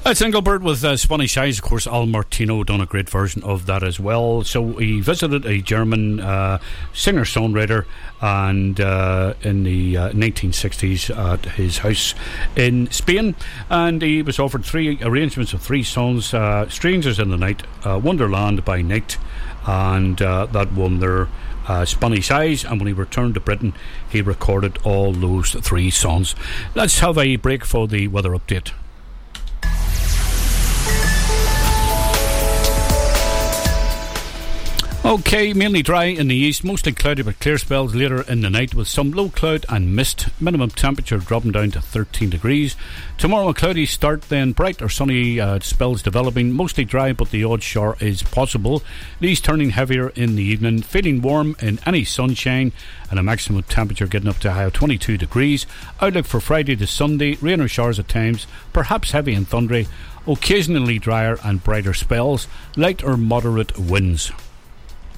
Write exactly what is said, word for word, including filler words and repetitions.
That's Engelbert with uh, Spanish Eyes. Of course, Al Martino done a great version of that as well. So he visited a German uh, singer-songwriter and uh, in the uh, nineteen sixties at his house in Spain, and he was offered three arrangements of three songs: uh, Strangers in the Night, uh, Wonderland by Night, and uh, that won their Uh, Spanish Eyes. And when he returned to Britain, he recorded all those three songs. Let's have a break for the weather update. Okay, mainly dry in the east, mostly cloudy but clear spells later in the night with some low cloud and mist. Minimum temperature dropping down to thirteen degrees. Tomorrow a cloudy start, then bright or sunny uh, spells developing, mostly dry but the odd shower is possible. These turning heavier in the evening, feeling warm in any sunshine and a maximum temperature getting up to a high of twenty-two degrees. Outlook for Friday to Sunday, rain or showers at times, perhaps heavy and thundery, occasionally drier and brighter spells, light or moderate winds.